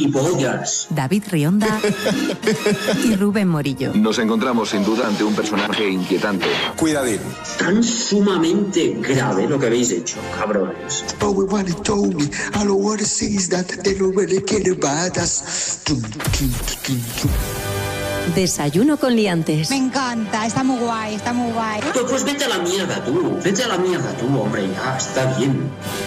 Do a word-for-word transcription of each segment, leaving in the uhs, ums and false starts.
gilipollas. David Rionda y Rubén Morillo. Nos encontramos sin duda ante un personaje inquietante. Cuidadín. Tan sumamente grave lo que habéis hecho, cabrones. Desayuno con liantes. Me encanta, está muy guay, está muy guay. Pues, pues vete a la mierda tú, vete a la mierda tú, hombre, ya, está bien.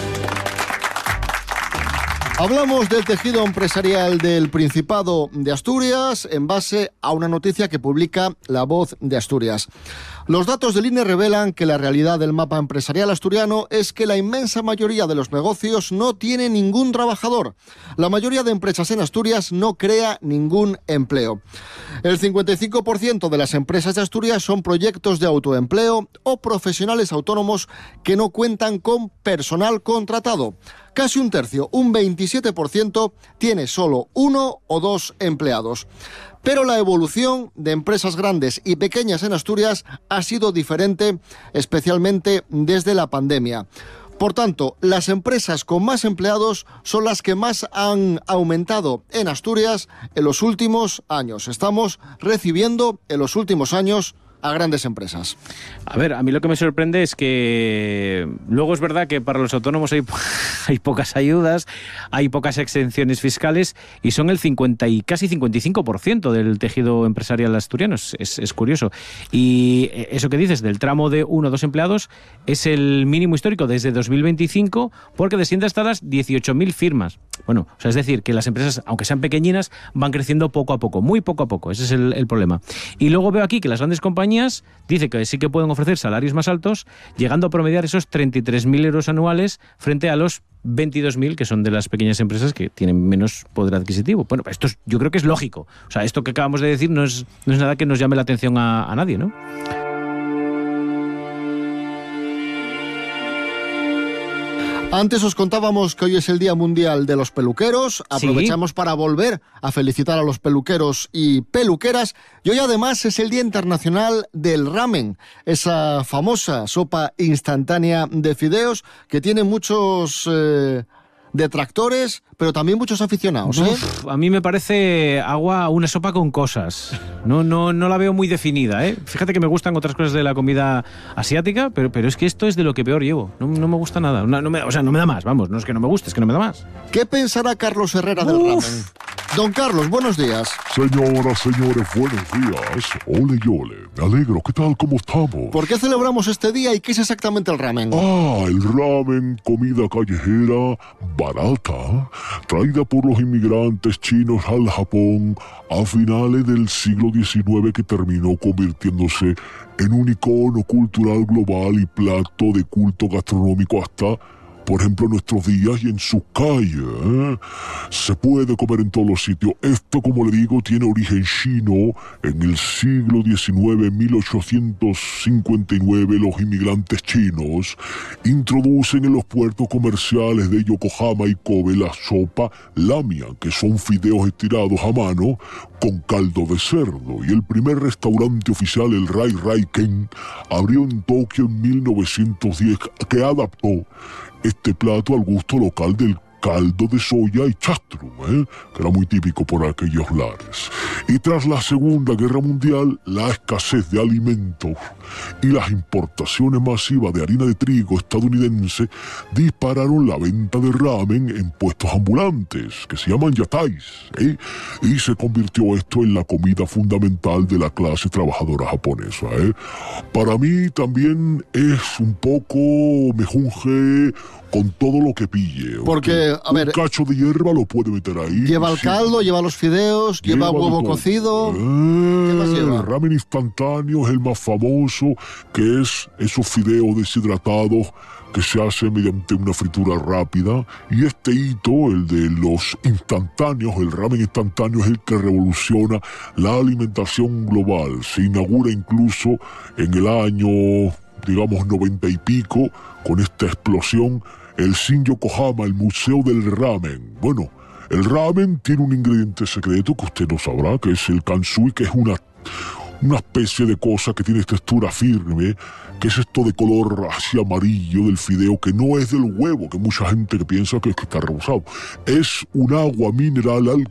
Hablamos del tejido empresarial del Principado de Asturias en base a una noticia que publica La Voz de Asturias. Los datos del I N E revelan que la realidad del mapa empresarial asturiano es que la inmensa mayoría de los negocios no tiene ningún trabajador. La mayoría de empresas en Asturias no crea ningún empleo. El cincuenta y cinco por ciento de las empresas de Asturias son proyectos de autoempleo o profesionales autónomos que no cuentan con personal contratado. Casi un tercio, un veintisiete por ciento, tiene solo uno o dos empleados. Pero la evolución de empresas grandes y pequeñas en Asturias ha sido diferente, especialmente desde la pandemia. Por tanto, las empresas con más empleados son las que más han aumentado en Asturias en los últimos años. Estamos recibiendo en los últimos años a grandes empresas. A ver, a mí lo que me sorprende es que luego es verdad que para los autónomos hay, hay pocas ayudas, hay pocas exenciones fiscales y son el cincuenta y casi cincuenta y cinco por ciento del tejido empresarial asturiano. Es, es curioso. Y eso que dices del tramo de uno o dos empleados es el mínimo histórico desde dos mil veinticinco porque desciende hasta las dieciocho mil firmas. Bueno, o sea, es decir, que las empresas, aunque sean pequeñinas, van creciendo poco a poco, muy poco a poco. Ese es el, el problema. Y luego veo aquí que las grandes compañías dice que sí que pueden ofrecer salarios más altos, llegando a promediar esos treinta y tres mil euros anuales frente a los veintidós mil que son de las pequeñas empresas que tienen menos poder adquisitivo. Bueno, esto es, yo creo que es lógico. O sea, esto que acabamos de decir no es, no es nada que nos llame la atención a, a nadie, ¿no? Antes os contábamos que hoy es el Día Mundial de los Peluqueros. Aprovechamos sí. para volver a felicitar a los peluqueros y peluqueras. Y hoy además es el Día Internacional del Ramen, esa famosa sopa instantánea de fideos que tiene muchos eh, detractores, pero también muchos aficionados, ¿eh? Uf, a mí me parece agua, una sopa con cosas. No, no, no la veo muy definida, ¿eh? Fíjate que me gustan otras cosas de la comida asiática, pero, pero es que esto es de lo que peor llevo. No, no me gusta nada. No, no me, o sea, no me da más, vamos. No es que no me guste, es que no me da más. ¿Qué pensará Carlos Herrera del Uf. ramen? Don Carlos, buenos días. Señoras, señores, buenos días. Ole y ole. Me alegro. ¿Qué tal? ¿Cómo estamos? ¿Por qué celebramos este día y qué es exactamente el ramen? Ah, el ramen, comida callejera, barata, traída por los inmigrantes chinos al Japón a finales del siglo diecinueve, que terminó convirtiéndose en un icono cultural global y plato de culto gastronómico hasta, por ejemplo, en nuestros días y en sus calles, ¿eh? Se puede comer en todos los sitios. Esto, como le digo, tiene origen chino. En el siglo diecinueve, mil ochocientos cincuenta y nueve, los inmigrantes chinos introducen en los puertos comerciales de Yokohama y Kobe la sopa lamian, que son fideos estirados a mano con caldo de cerdo. Y el primer restaurante oficial, el Rai Rai Ken, abrió en Tokio en mil novecientos diez, que adaptó este plato al gusto local del caldo de soya y chastru, ¿eh? que era muy típico por aquellos lares. Y tras la Segunda Guerra Mundial, la escasez de alimentos y las importaciones masivas de harina de trigo estadounidense dispararon la venta de ramen en puestos ambulantes, que se llaman yatais, ¿eh? y se convirtió esto en la comida fundamental de la clase trabajadora japonesa. ¿eh? Para mí también es un poco mejunje con todo lo que pille. Porque, a un ver... Un cacho de hierba lo puede meter ahí. Lleva el sí. caldo, lleva los fideos, lleva, lleva huevo cocido... Eh, ¿Qué más lleva? El ramen instantáneo es el más famoso, que es esos fideos deshidratados que se hacen mediante una fritura rápida. Y este hito, el de los instantáneos, el ramen instantáneo, es el que revoluciona la alimentación global. Se inaugura incluso en el año, digamos, noventa y pico, con esta explosión, el Shin Yokohama, el Museo del Ramen. Bueno, el ramen tiene un ingrediente secreto que usted no sabrá, que es el kansui, que es una, una especie de cosa que tiene textura firme, que es esto de color así amarillo del fideo, que no es del huevo, que mucha gente que piensa que, que está rebozado. Es un agua mineral